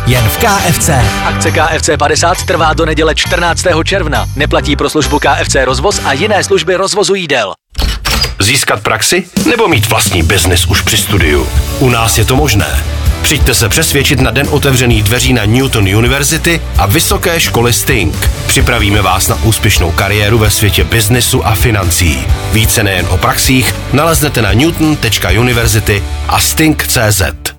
jen v KFC. Akce KFC 50 trvá do neděle 14. června. Neplatí pro službu KFC rozvoz a jiné služby rozvozu jídel. Získat praxi nebo mít vlastní biznis už při studiu? U nás je to možné. Přijďte se přesvědčit na den otevřených dveří na Newton University a Vysoké školy Sting. Připravíme vás na úspěšnou kariéru ve světě biznisu a financí. Více nejen o praxích naleznete na newton.university a sting.cz.